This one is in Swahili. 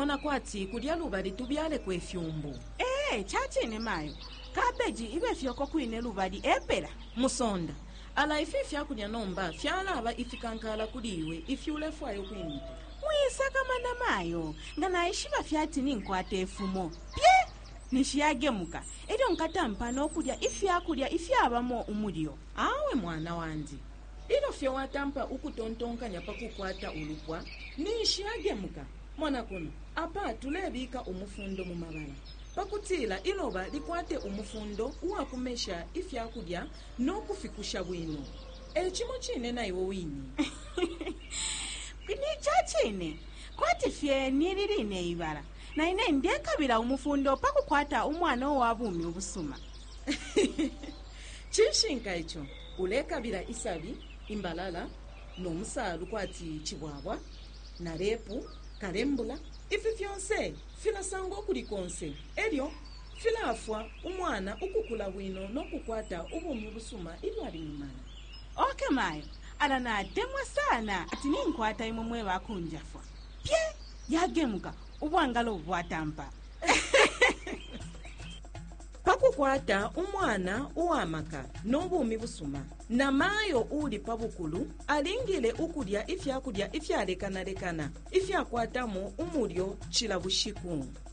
mona kwati kulya lubali tubyale kwefyumbu. Chachine mayo kabeji ibe fyoko kwine lubali epera Musonda ala ifi fyakulya nomba fyalaba ifikankala kuliwe ifyulefwayo kwinite mwisaka mana mayo ngana ishiba fyati ninkwate efumo pye nishiyagemuka eryo nkatampa n'okulya ifyakulya ifyabamo umulyo. Awe mwana wandi ilo fye watampa ukutontonkanya pakukwata ulupwa nishiyagemuka mwana kuno apa tulebika umufundo mu mabala pakutila iloba likwate umufundo uwakumesha ifyakulya n'okufikusha bwino ekimo chine naiwo wini. Ni chachine kwati fye niriline ibara na ine ndekabira umufundo pakukwata umwana owabumi obusuma. Chishinka icho ulekabira isabi imbalala nomusalu kwati chibwabwa na repu karembula ifi fyonse filasango kulikonse elyo filafwa umwana ukukula bwino nokukwata ubumi busuma ilwali mumana. Okay mayo ala natemwa sana ati ninkwata imwe bakunjafwa pye yagemuka ubwangalo bwatampa. Pakukwata umwana uwamaka n'obumi busuma na mayo uli pabukulu alingile ukulya ifyakulya ifyalekanalekana ifyakwatamo umulyo chila bushiku.